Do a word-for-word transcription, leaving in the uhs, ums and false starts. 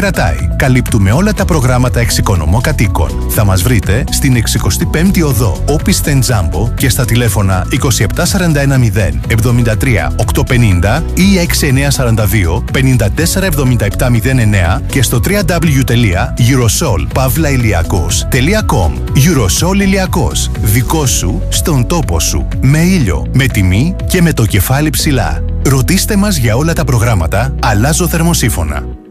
κρατάει. Καλύπτουμε όλα τα προγράμματα εξοικονομώ κατοίκων. Θα μας βρείτε στην εξηκοστή πέμπτη Οδό Όπισθεν Τζάμπο και στα τηλέφωνα είκοσι επτά σαράντα ένα μηδέν εβδομήντα τρία οκτακόσια πενήντα ή έξι εννιά σαράντα δύο πενήντα τέσσερα εβδομήντα επτά μηδέν εννέα και στο double-u double-u double-u τελεία eurosol pavla iliakos τελεία com. Eurosol Ηλιακός. Δικό σου στον τόπο σου. Με ήλιο, με τιμή και με το κεφάλι ψηλά. Ρωτήστε μας για όλα τα προγράμματα. Αλλάζω θερμοσύφωνα.